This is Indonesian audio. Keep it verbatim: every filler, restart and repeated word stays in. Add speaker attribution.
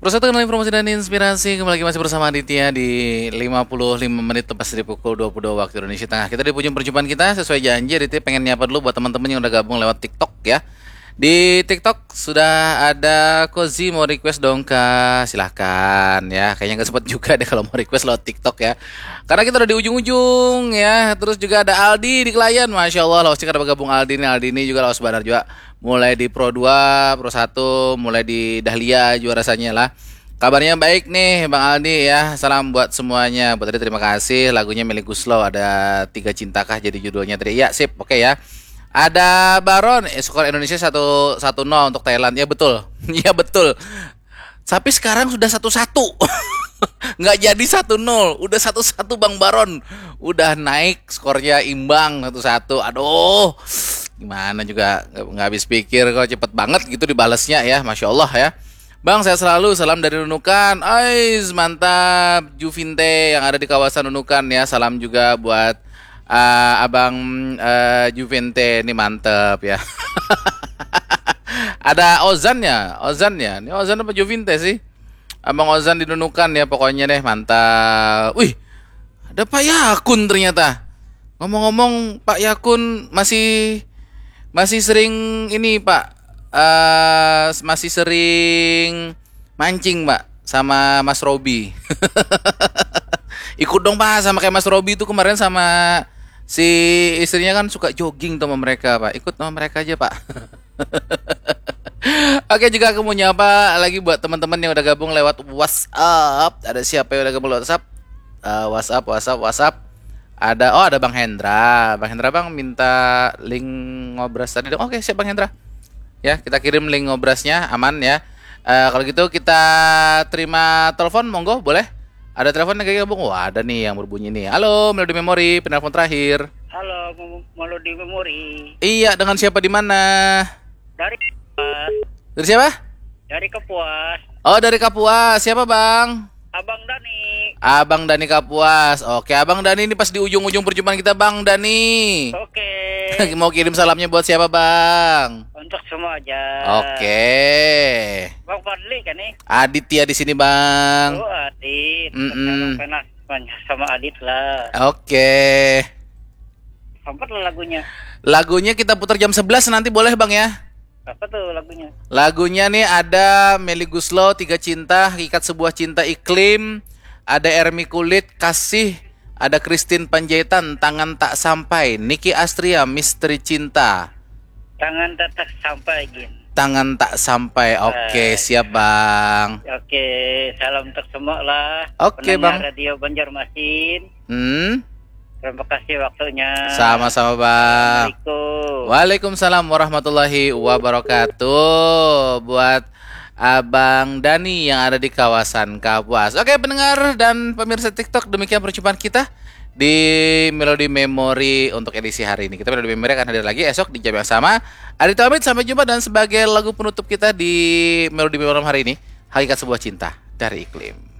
Speaker 1: Persatu kenal informasi dan inspirasi. Kembali lagi masih bersama Aditya di lima puluh lima menit tepat di pukul dua puluh dua waktu Indonesia Tengah. Kita di ujung perjumpaan kita sesuai janji. Aditya pengen nyapa dulu buat teman-teman yang udah gabung lewat TikTok ya. Di TikTok sudah ada Kozi, mau request dong Kak, silahkan ya. Kayaknya gak sempat juga deh kalau mau request lewat TikTok ya, karena kita udah di ujung-ujung ya. Terus juga ada Aldi di klien, Masya Allah, lawas ada bergabung Aldi nih. Aldi ini juga lawas banar juga, mulai di Pro dua, Pro satu, mulai di Dahlia juga rasanya lah. Kabarnya baik nih Bang Aldi ya. Salam buat semuanya. Buat tadi terima kasih. Lagunya milik Guslow, ada Tiga Cintakah jadi judulnya tadi. Ya sip, oke ya. Ada Baron, eh, skor Indonesia satu satu nol untuk Thailand. Ya betul. Ya betul. Tapi sekarang sudah satu satu. Nggak jadi satu nol, udah satu satu Bang Baron. Udah naik skornya imbang satu satu. Aduh. Gimana juga nggak habis pikir kok, cepet banget gitu dibalesnya ya. Masya Allah ya. Bang, saya selalu salam dari Nunukan. Ais, mantap. Juvinte yang ada di kawasan Nunukan ya. Salam juga buat Uh, Abang uh, Juvente, ini mantep ya. Ada Ozan ya, Ozan ya. Ini Ozan apa Juvente sih? Abang Ozan dinunukan ya, pokoknya deh mantap. Wih, ada Pak Yakun ternyata. Ngomong-ngomong, Pak Yakun masih masih sering ini Pak, uh, masih sering mancing Pak sama Mas Robi. Ikut dong Pak sama kayak Mas Robi itu kemarin, sama si istrinya kan suka jogging sama mereka Pak. Ikut sama mereka aja Pak. Oke, juga aku mau nyapa lagi buat teman-teman yang udah gabung lewat WhatsApp. Ada siapa yang udah gabung lewat WhatsApp? Uh, WhatsApp, WhatsApp, WhatsApp. Ada, oh ada Bang Hendra. Bang Hendra Bang minta link ngobras tadi dong. Oke siap Bang Hendra. Ya kita kirim link ngobrasnya, aman ya. Uh, kalau gitu kita terima telepon, monggo boleh. Ada telepon yang kayak gabung? Wah ada nih yang berbunyi nih. Halo, Melody Memori, penelpon terakhir.
Speaker 2: Halo, Melody Memori.
Speaker 1: Iya, dengan siapa di mana?
Speaker 2: Dari Kapuas.
Speaker 1: Dari siapa?
Speaker 2: Dari Kapuas.
Speaker 1: Oh, dari Kapuas. Siapa, Bang?
Speaker 2: Abang Dani.
Speaker 1: Abang Dani Kapuas. Oke, Abang Dani ini pas di ujung-ujung perjumpaan kita, Bang Dani.
Speaker 2: Oke.
Speaker 1: Mau kirim salamnya buat siapa, Bang?
Speaker 2: Untuk semua aja.
Speaker 1: Oke.
Speaker 2: Bang Fadli kan nih?
Speaker 1: Aditya di sini, Bang.
Speaker 2: Oh, Adit.
Speaker 1: Mm-mm.
Speaker 2: Pernah sama Adit lah.
Speaker 1: Oke.
Speaker 2: Sempat lah lagunya.
Speaker 1: Lagunya kita putar jam sebelas nanti, boleh, Bang ya?
Speaker 2: Apa tuh lagunya?
Speaker 1: Lagunya nih ada Melly Guslow, Tiga Cinta, Ikat Sebuah Cinta Iklim, ada Ermi Kulit, Kasih, ada Christine Panjaitan, Tangan Tak Sampai, Niki Astria, Misteri Cinta.
Speaker 2: Tangan tak sampai gin.
Speaker 1: Tangan Tak Sampai. Oke,
Speaker 2: Eh.
Speaker 1: siap Bang.
Speaker 2: Oke, salam untuk semua lah.
Speaker 1: Oke,
Speaker 2: Pendengar
Speaker 1: Bang.
Speaker 2: Radio Banjarmasin.
Speaker 1: Hmm,
Speaker 2: Terima kasih waktunya.
Speaker 1: sama-sama Bang.
Speaker 2: Assalamualaikum.
Speaker 1: Waalaikumsalam warahmatullahi wabarakatuh. Buat Abang Dani yang ada di kawasan Kapuas. Oke pendengar dan pemirsa TikTok, demikian perjumpaan kita di Melody Memori untuk edisi hari ini. Kita Melody Memori akan hadir lagi esok di jam yang sama. Aditya pamit, sampai jumpa. Dan sebagai lagu penutup kita di Melody Memori hari ini, Hakikat Sebuah Cinta dari Iklim.